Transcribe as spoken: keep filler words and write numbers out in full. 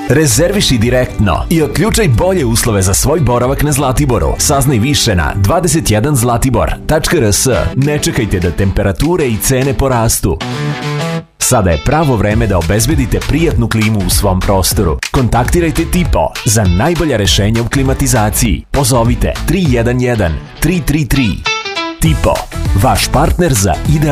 Rezerviši direktno i otključaj bolje uslove za svoj boravak na Zlatiboru. Saznaj više na dvadeset jedan zlatibor tačka r s. Ne čekajte da temperature i cene porastu. Sada je pravo vreme da obezbedite prijatnu klimu u svom prostoru. Kontaktirajte Tipo za najbolja rešenja u klimatizaciji. Pozovite tri jedan jedan tri tri tri. Tipo, vaš partner za idealno